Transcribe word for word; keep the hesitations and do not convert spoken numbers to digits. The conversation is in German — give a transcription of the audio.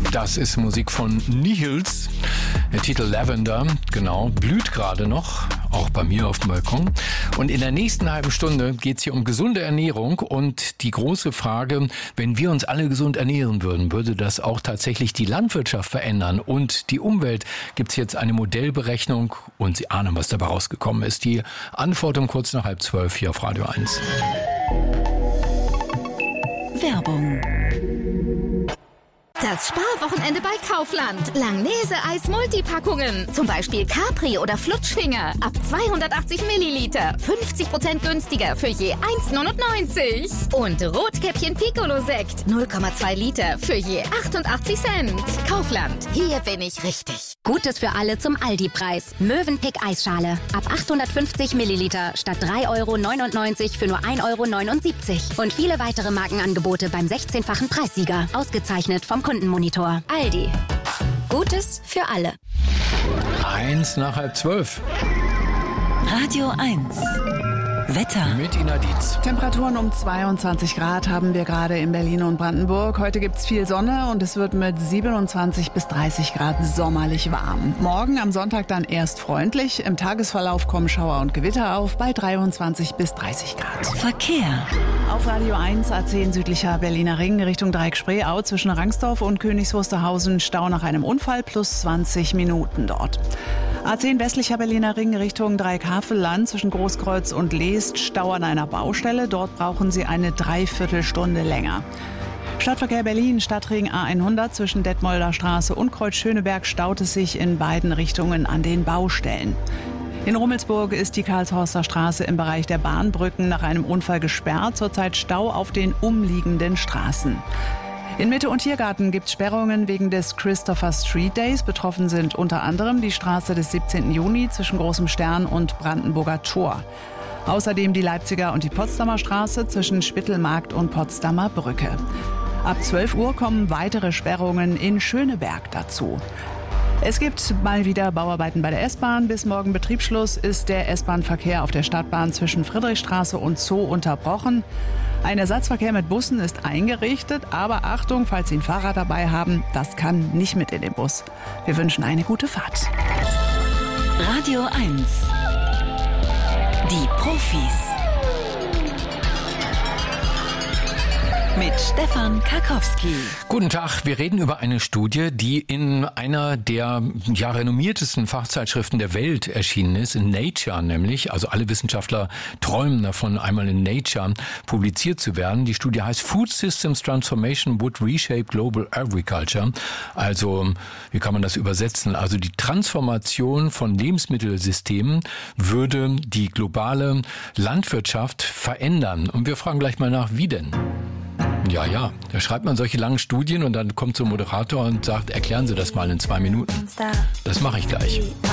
Das ist Musik von Nihils. Der Titel Lavender, genau, blüht gerade noch, auch bei mir auf dem Balkon. Und in der nächsten halben Stunde geht es hier um gesunde Ernährung und die große Frage, wenn wir uns alle gesund ernähren würden, würde das auch tatsächlich die Landwirtschaft verändern und die Umwelt? Gibt es jetzt eine Modellberechnung und Sie ahnen, was dabei rausgekommen ist. Die Antwort um kurz nach halb zwölf hier auf Radio eins. Werbung. Das Sparwochenende bei Kaufland. Langnese-Eis-Multipackungen. Zum Beispiel Capri oder Flutschfinger. Ab zweihundertachtzig Milliliter. fünfzig Prozent günstiger für je eins neunundneunzig. Und Rotkäppchen Piccolo-Sekt. null Komma zwei Liter für je achtundachtzig Cent. Kaufland. Hier bin ich richtig. Gutes für alle zum Aldi-Preis. Mövenpick Eisschale. Ab achthundertfünfzig Milliliter statt drei Euro neunundneunzig für nur ein Euro neunundsiebzig. Und viele weitere Markenangebote beim sechzehnfachen Preissieger. Ausgezeichnet vom Kundenmonitor. Aldi. Gutes für alle. Eins nach halb zwölf. Radio eins. Wetter. Mit Ina Dietz. Temperaturen um zweiundzwanzig Grad haben wir gerade in Berlin und Brandenburg. Heute gibt's viel Sonne und es wird mit siebenundzwanzig bis dreißig Grad sommerlich warm. Morgen am Sonntag dann erst freundlich. Im Tagesverlauf kommen Schauer und Gewitter auf bei dreiundzwanzig bis dreißig Grad. Verkehr. Auf Radio eins A zehn südlicher Berliner Ring Richtung Dreieck-Spreeau zwischen Rangsdorf und Königs Wusterhausen Stau nach einem Unfall plus zwanzig Minuten dort. A zehn westlicher Berliner Ring Richtung Dreieck-Havelland zwischen Großkreuz und Leest Stau an einer Baustelle. Dort brauchen Sie eine Dreiviertelstunde länger. Stadtverkehr Berlin, Stadtring A hundert zwischen Detmolder Straße und Kreuz Schöneberg staut es sich in beiden Richtungen an den Baustellen. In Rummelsburg ist die Karlshorster Straße im Bereich der Bahnbrücken nach einem Unfall gesperrt. Zurzeit Stau auf den umliegenden Straßen. In Mitte und Tiergarten gibt es Sperrungen wegen des Christopher Street Days. Betroffen sind unter anderem die Straße des siebzehnten Juni zwischen Großem Stern und Brandenburger Tor. Außerdem die Leipziger und die Potsdamer Straße zwischen Spittelmarkt und Potsdamer Brücke. Ab zwölf Uhr kommen weitere Sperrungen in Schöneberg dazu. Es gibt mal wieder Bauarbeiten bei der S-Bahn. Bis morgen Betriebsschluss ist der S-Bahn-Verkehr auf der Stadtbahn zwischen Friedrichstraße und Zoo unterbrochen. Ein Ersatzverkehr mit Bussen ist eingerichtet, aber Achtung, falls Sie ein Fahrrad dabei haben, das kann nicht mit in den Bus. Wir wünschen eine gute Fahrt. Radio eins. Die Profis. Mit Stefan Karkowski. Guten Tag, wir reden über eine Studie, die in einer der ja, renommiertesten Fachzeitschriften der Welt erschienen ist, in Nature nämlich. Also alle Wissenschaftler träumen davon, einmal in Nature publiziert zu werden. Die Studie heißt Food Systems Transformation would reshape global agriculture. Also, wie kann man das übersetzen? Also die Transformation von Lebensmittelsystemen würde die globale Landwirtschaft verändern. Und wir fragen gleich mal nach, wie denn? Ja, ja, da schreibt man solche langen Studien und dann kommt so ein Moderator und sagt, erklären Sie das mal in zwei Minuten. Das mache ich gleich.